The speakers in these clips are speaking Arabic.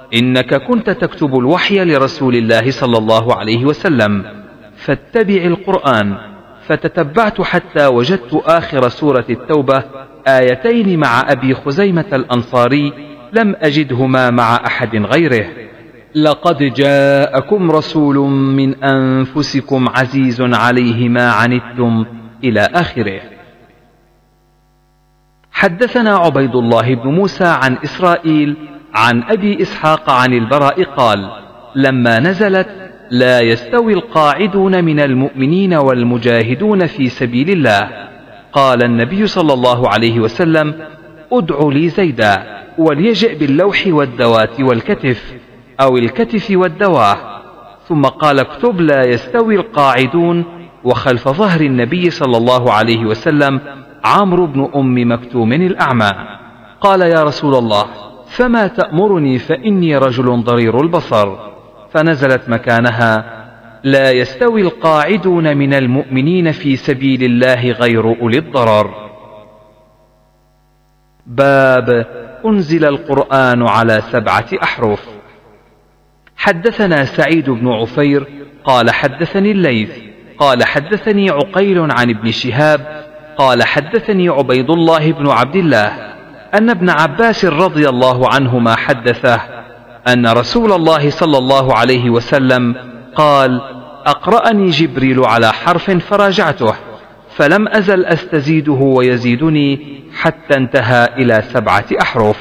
إنك كنت تكتب الوحي لرسول الله صلى الله عليه وسلم، فاتبع القرآن. فتتبعت حتى وجدت آخر سورة التوبة آيتين مع أبي خزيمة الأنصاري لم أجدهما مع أحد غيره: لقد جاءكم رسول من أنفسكم عزيز عليه ما عنتم، إلى آخره. حدثنا عبيد الله بن موسى عن إسرائيل عن أبي إسحاق عن البراء قال: لما نزلت لا يستوي القاعدون من المؤمنين والمجاهدون في سبيل الله، قال النبي صلى الله عليه وسلم: ادع لي زيدا وليجئ باللوح والدوات والكتف، أو الكتف والدواه. ثم قال: اكتب لا يستوي القاعدون، وخلف ظهر النبي صلى الله عليه وسلم عمرو بن أم مكتوم الأعمى. قال: يا رسول الله، فما تأمرني فإني رجل ضرير البصر. فنزلت مكانها: لا يستوي القاعدون من المؤمنين في سبيل الله غير أولي الضرر. باب أنزل القرآن على 7 أحرف. حدثنا سعيد بن عفير قال حدثني الليث قال حدثني عقيل عن ابن شهاب قال حدثني عبيد الله بن عبد الله أن ابن عباس رضي الله عنهما حدثه أن رسول الله صلى الله عليه وسلم قال: أقرأني جبريل على حرف فراجعته، فلم أزل أستزيده ويزيدني حتى انتهى إلى 7 أحرف.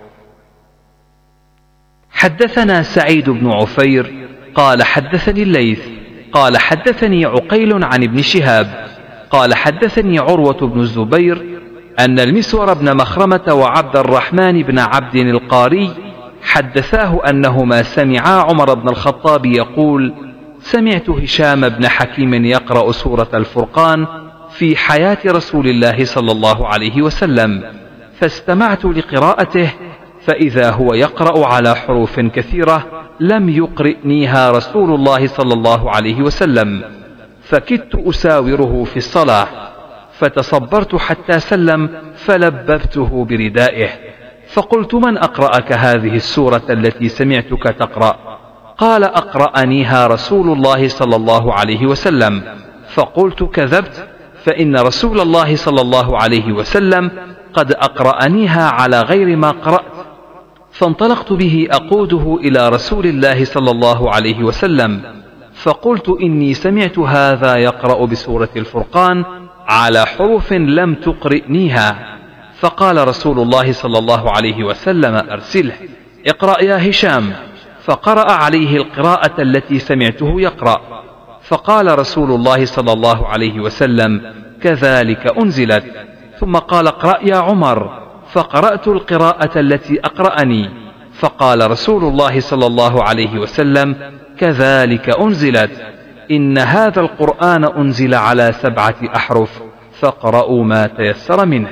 حدثنا سعيد بن عفير قال حدثني الليث قال حدثني عقيل عن ابن شهاب قال حدثني عروة بن الزبير أن المسور بن مخرمة وعبد الرحمن بن عبد القاري حدثاه أنهما سمعا عمر بن الخطاب يقول: سمعت هشام بن حكيم يقرأ سورة الفرقان في حياة رسول الله صلى الله عليه وسلم، فاستمعت لقراءته فإذا هو يقرأ على حروف كثيرة لم يقرئنيها رسول الله صلى الله عليه وسلم، فكدت أساوره في الصلاة، فتصبرت حتى سلم فلببته بردائه، فقلت: من أقرأك هذه السورة التي سمعتك تقرأ؟ قال: أقرأنيها رسول الله صلى الله عليه وسلم. فقلت: كذبت، فإن رسول الله صلى الله عليه وسلم قد أقرأنيها على غير ما قرأت. فانطلقت به أقوده إلى رسول الله صلى الله عليه وسلم، فقلت: إني سمعت هذا يقرأ بسورة الفرقان على حروف لم تقرئنيها. فقال رسول الله صلى الله عليه وسلم: أرسله، اقرأ يا هشام. فقرأ عليه القراءة التي سمعته يقرأ، فقال رسول الله صلى الله عليه وسلم: كذلك أنزلت. ثم قال: اقرأ يا عمر. فقرأت القراءة التي أقرأني، فقال رسول الله صلى الله عليه وسلم: كذلك أنزلت، إن هذا القرآن أنزل على 7 أحرف، فاقرأوا ما تيسر منه.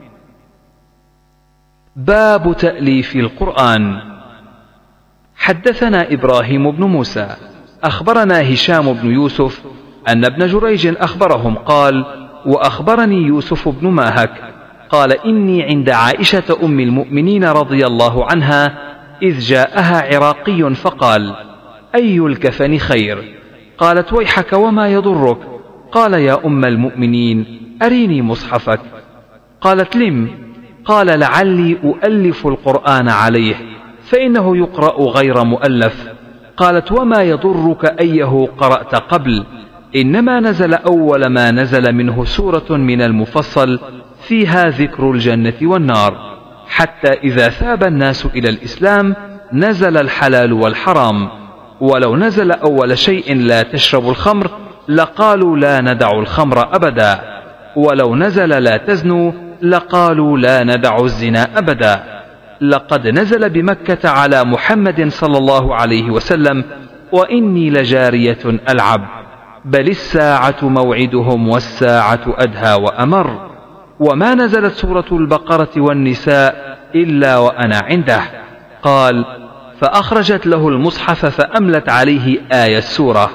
باب تأليف القرآن. حدثنا إبراهيم بن موسى أخبرنا هشام بن يوسف أن ابن جريج أخبرهم قال: وأخبرني يوسف بن ماهك قال: إني عند عائشة أم المؤمنين رضي الله عنها إذ جاءها عراقي فقال: أي الكفن خير؟ قالت: ويحك وما يضرك؟ قال: يا أم المؤمنين أريني مصحفك. قالت: لم؟ قال: لعلي أؤلف القرآن عليه، فإنه يقرأ غير مؤلف. قالت: وما يضرك أيه قرأت قبل؟ إنما نزل أول ما نزل منه سورة من المفصل فيها ذكر الجنة والنار، حتى إذا ثاب الناس إلى الإسلام نزل الحلال والحرام، ولو نزل أول شيء لا تشرب الخمر لقالوا لا ندع الخمر أبدا، ولو نزل لا تزنوا لقالوا لا ندع الزنا أبدا. لقد نزل بمكة على محمد صلى الله عليه وسلم: وإني لجارية ألعب، بل الساعة موعدهم والساعة أدهى وأمر. وما نزلت سورة البقرة والنساء إلا وأنا عنده. قال: فأخرجت له المصحف فأملت عليه آية السورة.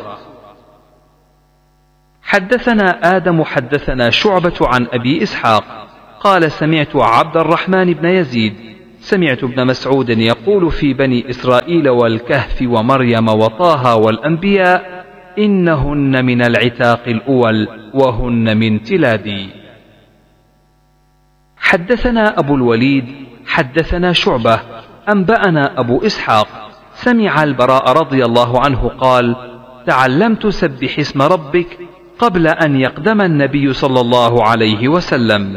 حدثنا آدم حدثنا شعبة عن أبي إسحاق قال: سمعت عبد الرحمن بن يزيد سمعت ابن مسعود يقول في بني إسرائيل والكهف ومريم وطه والأنبياء إنهن من العتاق الأول وهن من تلادي. حدثنا أبو الوليد حدثنا شعبة أنبأنا أبو إسحاق سمع البراء رضي الله عنه قال: تعلمت سبح اسم ربك قبل أن يقدم النبي صلى الله عليه وسلم.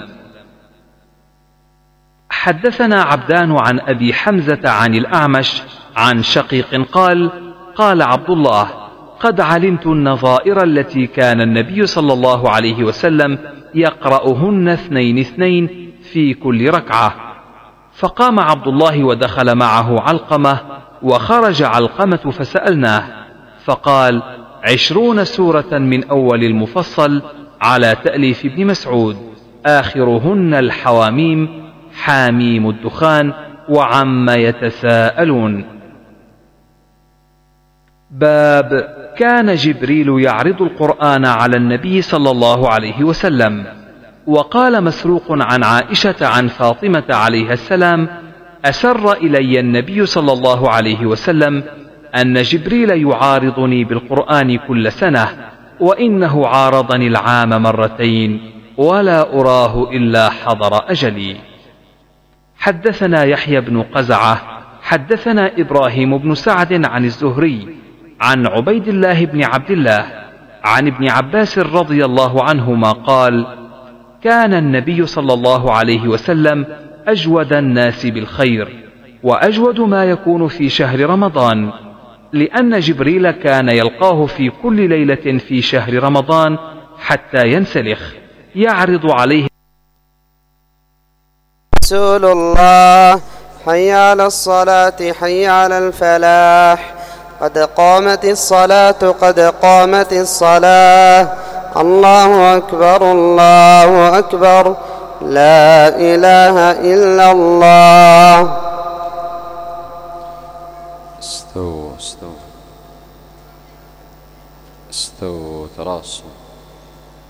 حدثنا عبدان عن أبي حمزة عن الأعمش عن شقيق قال: قال عبد الله: قد علمت النظائر التي كان النبي صلى الله عليه وسلم يقرأهن 2 في كل ركعة. فقام عبد الله ودخل معه علقمة، وخرج علقمة فسألناه فقال: 20 سورة من أول المفصل على تأليف ابن مسعود، آخرهن الحواميم، حاميم الدخان، وعما يتساءلون. باب كان جبريل يعرض القرآن على النبي صلى الله عليه وسلم. وقال مسروق عن عائشة عن فاطمة عليها السلام: أسر إلي النبي صلى الله عليه وسلم أن جبريل يعارضني بالقرآن كل سنة، وإنه عارضني العام 2 ولا أراه إلا حضر أجلي. حدثنا يحيى بن قزعة حدثنا إبراهيم بن سعد عن الزهري عن عبيد الله بن عبد الله عن ابن عباس رضي الله عنهما قال: كان النبي صلى الله عليه وسلم أجود الناس بالخير، وأجود ما يكون في شهر رمضان، لأن جبريل كان يلقاه في كل ليلة في شهر رمضان حتى ينسلخ يعرض عليه: رسول الله، حي على الصلاة، حي على الفلاح، قد قامت الصلاة، قد قامت الصلاة، الله أكبر، الله أكبر، لا إله إلا الله. استووا استووا استووا تراصوا.